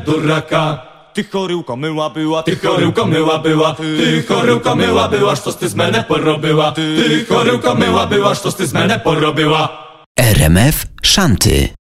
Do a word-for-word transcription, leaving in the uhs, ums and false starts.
duraka. Ty choryłko myła była, ty choryłko myła była, ty choryłko myła była, sztos ty z menę porobiła, ty choryłko myła była, sztos ty z menę porobiła. R M F Szanty.